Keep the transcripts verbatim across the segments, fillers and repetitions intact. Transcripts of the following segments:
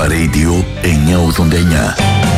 Αλφα Radio εννιακόσια ογδόντα εννιά.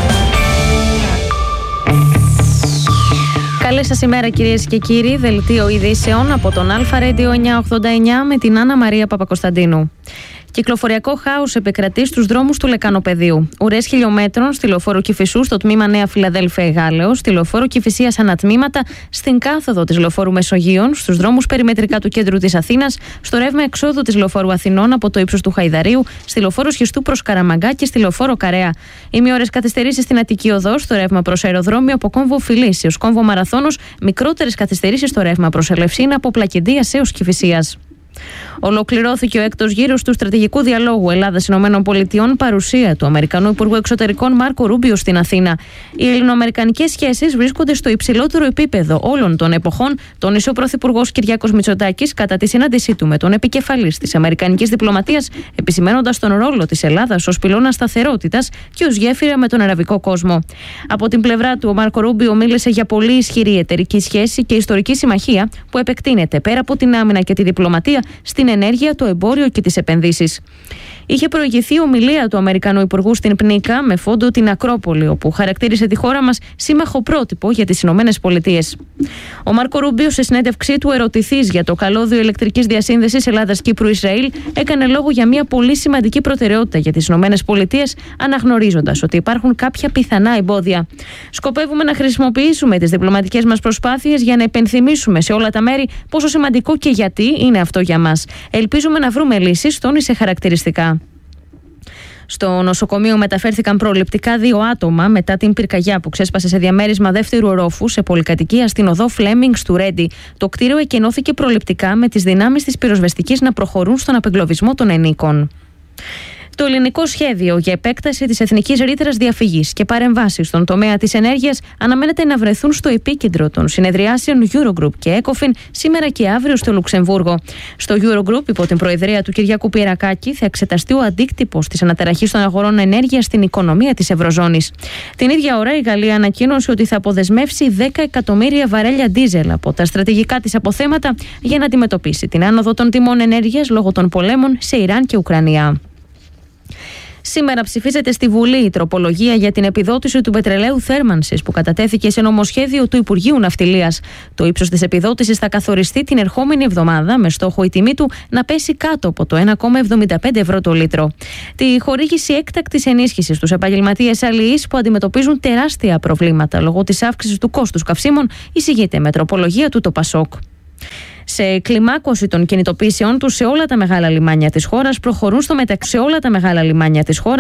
Καλή σας ημέρα κυρίες και κύριοι, δελτίο ειδήσεων από τον Αλφα Radio εννιακόσια ογδόντα εννιά με την Άννα Μαρία Παπακοσταντίνου. Κυκλοφοριακό χάος επικρατεί στους δρόμους του Λεκανοπεδίου. Ουρές χιλιόμετρων στη λεωφόρο Κηφισού στο τμήμα Νέα Φιλαδέλφια Εγάλεως, στη λεωφόρο Κηφισίας ανατμήματα, στην κάθοδο της λεωφόρου Μεσογείων, στους δρόμους περιμετρικά του κέντρου της Αθήνας, στο ρεύμα εξόδου της λεωφόρου Αθηνών από το ύψος του Χαϊδαρίου, στη λεωφόρο Σχιστού προς Καραμαγκά και στη λεωφόρο Καρέα. Ημιώρες καθυστερήσεις στην Αττική Οδό, στο ρεύμα προς αεροδρόμιο από κόμβο Φιλής έως κόμβο Μαραθώνος, μικρότερες καθυστερήσεις στο ρεύμα προς Ελευσίνα από Πλακεντίας έως Κηφισίας. Ολοκληρώθηκε ο έκτος γύρος του στρατηγικού διαλόγου Ελλάδα-Ηνωμένων Πολιτειών, παρουσία του Αμερικανού Υπουργού Εξωτερικών Μάρκο Ρούμπιο στην Αθήνα. Οι ελληνοαμερικανικές σχέσεις βρίσκονται στο υψηλότερο επίπεδο όλων των εποχών, τόνισε ο Πρωθυπουργός Κυριάκος Μητσοτάκης κατά τη συνάντησή του με τον επικεφαλής της Αμερικανικής Διπλωματίας, επισημαίνοντας τον ρόλο της Ελλάδας ως πυλώνα σταθερότητας και ως γέφυρα με τον αραβικό κόσμο. Από την πλευρά του, ο Μάρκο Ρούμπιο μίλησε για πολύ ισχυρή εταιρική σχέση και ιστορική συμμαχία που επεκτείνεται πέρα από την άμυνα και τη διπλωματία στην ενέργεια, το εμπόριο και τις επενδύσεις. Είχε προηγηθεί ομιλία του Αμερικανού Υπουργού στην Πνίκα με φόντο την Ακρόπολη, όπου χαρακτήρισε τη χώρα μας σύμμαχο πρότυπο για τις Ηνωμένες Πολιτείες. Ο Μάρκο Ρούμπιο, σε συνέντευξή του ερωτηθής για το καλώδιο ηλεκτρικής διασύνδεσης Ελλάδας-Κύπρου-Ισραήλ, έκανε λόγο για μια πολύ σημαντική προτεραιότητα για τις Ηνωμένες Πολιτείες, αναγνωρίζοντας ότι υπάρχουν κάποια πιθανά εμπόδια. Σκοπεύουμε να χρησιμοποιήσουμε τις διπλωματικές μας προσπάθειες για να υπενθυμίσουμε σε όλα τα μέρη πόσο σημαντικό και γιατί είναι αυτό για μας. Ελπίζουμε να βρούμε λύσεις, τόνισε χαρακτηριστικά. Στο νοσοκομείο μεταφέρθηκαν προληπτικά δύο άτομα μετά την πυρκαγιά που ξέσπασε σε διαμέρισμα δεύτερου ορόφου σε πολυκατοικία στην οδό Φλέμινγκς του Ρέντι. Το κτίριο εκενώθηκε προληπτικά με τις δυνάμεις της πυροσβεστικής να προχωρούν στον απεγκλωβισμό των ενίκων. Το ελληνικό σχέδιο για επέκταση της εθνικής ρήτρας διαφυγής και παρεμβάσεις στον τομέα της ενέργειας αναμένεται να βρεθούν στο επίκεντρο των συνεδριάσεων Eurogroup και ECOFIN σήμερα και αύριο στο Λουξεμβούργο. Στο Eurogroup, υπό την προεδρία του Κυριάκου Πυρακάκη, θα εξεταστεί ο αντίκτυπος της αναταραχής των αγορών ενέργειας στην οικονομία της Ευρωζώνης. Την ίδια ώρα, η Γαλλία ανακοίνωσε ότι θα αποδεσμεύσει δέκα εκατομμύρια βαρέλια ντίζελ από τα στρατηγικά της αποθέματα για να αντιμετωπίσει την άνοδο των τιμών ενέργειας λόγω των πολέμων σε Ιράν και Ουκρανία. Σήμερα ψηφίζεται στη Βουλή η τροπολογία για την επιδότηση του πετρελαίου θέρμανσης που κατατέθηκε σε νομοσχέδιο του Υπουργείου Ναυτιλίας. Το ύψος της επιδότησης θα καθοριστεί την ερχόμενη εβδομάδα με στόχο η τιμή του να πέσει κάτω από το ένα κόμμα εβδομήντα πέντε ευρώ το λίτρο. Τη χορήγηση έκτακτης ενίσχυσης στους επαγγελματίες αλληλείς που αντιμετωπίζουν τεράστια προβλήματα λόγω της αύξησης του κόστους καυσίμων εισηγείται με τροπολογία του το Πασόκ. Σε κλιμάκωση των κινητοποιήσεών τους σε όλα τα μεγάλα λιμάνια της χώρας προχωρούν στο μεταξύ όλα τα μεγάλα λιμάνια της χώρας